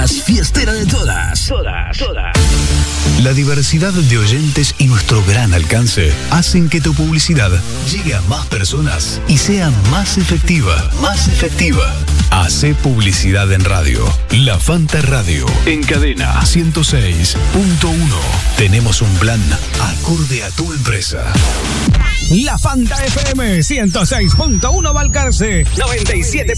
más fiestera de todas. La diversidad de oyentes y nuestro gran alcance hacen que tu publicidad llegue a más personas y sea más efectiva. Hace publicidad en radio. La Fanta Radio. En cadena 106.1. Tenemos un plan acorde a tu empresa. La Fanta FM 106.1 Balcarce 97.